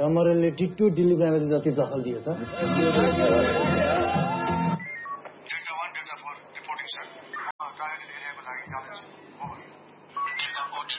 डमरेलले ditto Delhi bank जति दखल दियो त डेल्टा 1 डेल्टा 4 रिपोर्टिङ सर म टार्गेट एरियाको लागि जाँदैछु ओभर डेल्टा 14